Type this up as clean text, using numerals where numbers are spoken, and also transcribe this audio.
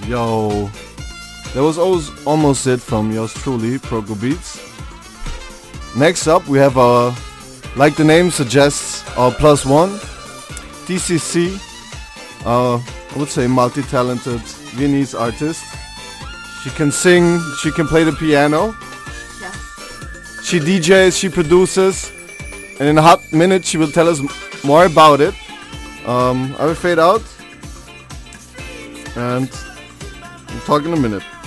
Yo, that was almost it from yours truly, Proco Beats. Next up, we have our, like the name suggests, our plus one, TCC. I would say multi-talented Viennese artist. She can sing, she can play the piano. Yes. She DJs, she produces, and in a hot minute she will tell us more about it. I will fade out, and we'll talk in a minute.